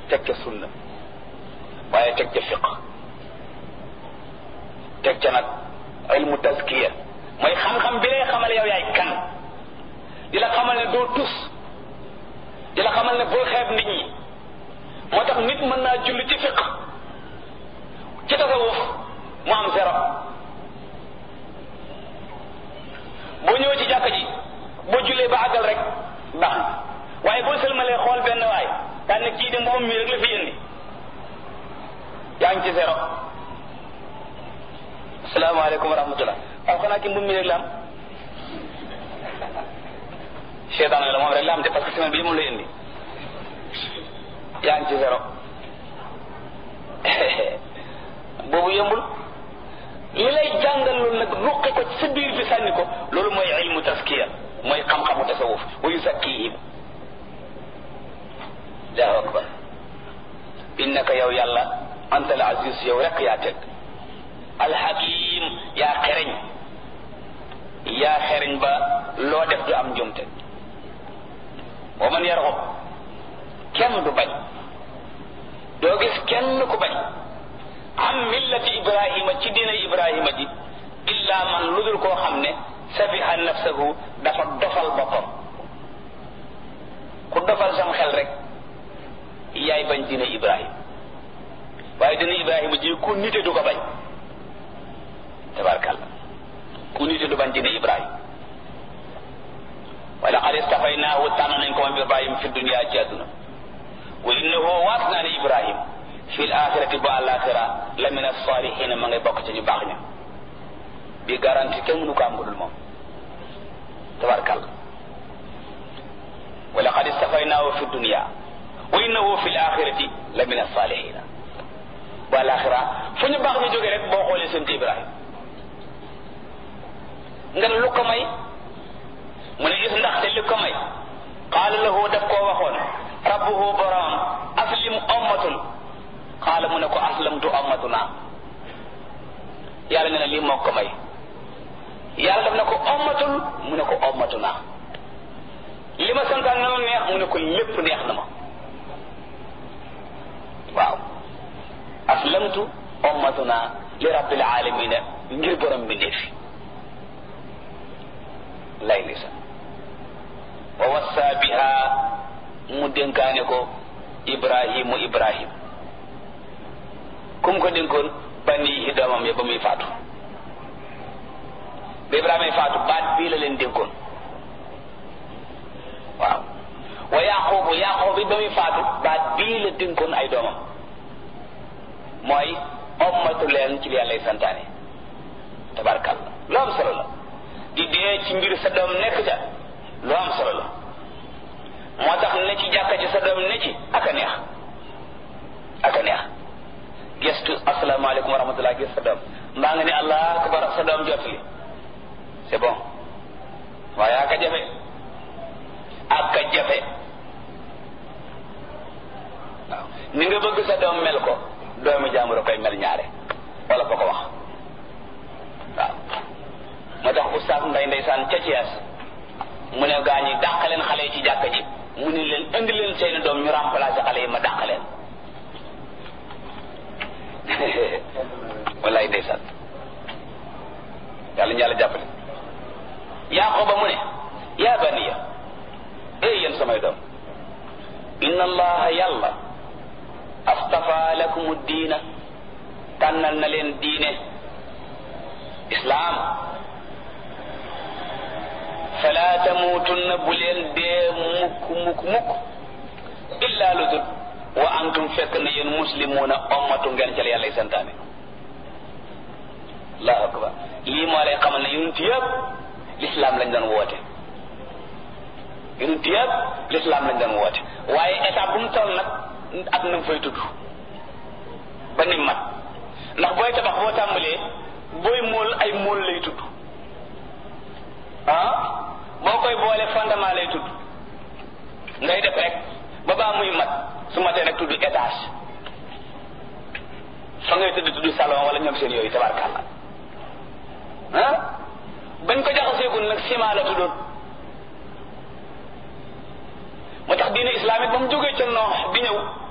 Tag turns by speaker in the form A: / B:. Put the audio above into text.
A: teg ca sunna waaye teg ca fiq teg ca nag ilmu tazkiya mooy xam-xam bi lay xamal yow yaay kan di la xamal ne doo tus di la xamal ne bul xeeb nit ñi moo tax nit mën naa julli ci fiq ci tasawuf mu am zéro boo ñëwee ci jàkka ji boo jullee ba àggal rek baax na waaye boo sëlmalee xool benn waay daan ne kii de moom mii rek la fi yëndi yaa ngi ci zéro asalaamaaleykum wa rahmatullah waaw xanaa ki moom mii rek la am seetaan la moom rek la am de parce que semaine bi moom la yëndi yaa ngi ci zéro boobu yëmbul li lay jàngal loolu nag ruqi ko ci sa biir bi sànni ko loolu mooy ilmu taskiya mooy xam-xamu tasawuf wa yusakkihim allahu akbar innaka yow yàlla anta al aziz yow rek yaa tedd alhakim yaa xereñ ba loo def du am njumte wa man yarxub kenn du bañ doo gis kenn ku bañ am millati ibrahima ci diina ibrahima ji illa man ludul koo xam ne safiha nafsahu dafa dofal boppam ku dofal sam xel rek yaay bañ diina ibrahima waaye diina ibrahima ji ku nite du ko bañ tabarkàlla ku nite du bañ diina ibrahima wa laqad istafaynaahu tànn nañ ko moom ibrahima fi dunya ci àdduna wa innahu waat naa ne ibrahim fi l axirati ba àlaxira la min as-salihin ma ngay bokk ci ñu baax ña bi garanti kenn mënu ko am budul moom tabarkàlla wa laqad istafaynaahu fi dunya wa innahu fi l axirati la min as-salihin ba àlaxira fu ñu baax ñu jógee rek boo xoolee seen ibrahim nga ne lu ko may mu ne gis ndaxte li ko may qaala lahu daf koo waxoon rabbuhu borom aslim ummatul qaala mu ne ko aslamtu ummatuna yàlla ne na lii moo ko may yàlla daf ne ko ummatul mu ne ko ummatuna li ma santaan na ma neex mu ne ko lépp neex na ma waaw aslamtu ummatuna li rabbil alamina ngir borom bi ndeefi lay lisa wa wassa biha mu dénkaane ko ibrahim kum ko dénkoon bani doomam ya ba muy faatu ba ibrahima faatu baat bii la leen dénkoon waaw wa yaqub bi ba muy faatu baat bii la dénkoon ay doomam mooy ommatu leen ci li yàllay santaane tabarkàlla lu am solo la di dee ci mbir sa doom nekk ca lu am solo la moo tax ne ci jàkka ci sa doom ne ci aka neex gestu asalaamaaleykum wa rahmatullah gis sa doom mbaa nga ne allah akbar sa doom jot li c'est bon waaye aka jafe waaw ni nga bëgg sa doom mel ko doomu jaambur a koy mel ñaare wala fa ko wax waaw moo tax oustaz Mbay ndeysaan ca Thiès mu ne gaa ñi dàq leen xale yi ci jàkka ji mu ne leen indi leen seeni doom ñu remplacer xale yi ma dàq leen wallaay ndeysaan yàlla ñu yàlla jàppale Yaquba mu ne yaa baniya yéen samay doom inna allaha yàlla astafa lakum diina tànnal na leen diine islaam fala tamuutunna bu leen dee mukk illa lu dul wa antum fekk na yéen muslimuuna ummatu ngeen ca la yàlla santaane allahu akbar lii moo lay xamal ne yonent yëpp l'islam lañ doon woote yonent yëpp l'islam lañ doon woote waaye état bu mu toll nag ak na mu fay tudd ba ni mat ndax booy tabax boo tàmbalee booy móol ay móol lay tudd boo koy boole fondement lay tudd ngay def rek ba baa muy mat su matee nag tudd étage fa ngay tudd salon wala ñoom seen yooyu tabarkàlla bañ ko jaxaseegul nag ciment la tuddoon moo tax diine islamique ba mu jógee ca noox di ñëw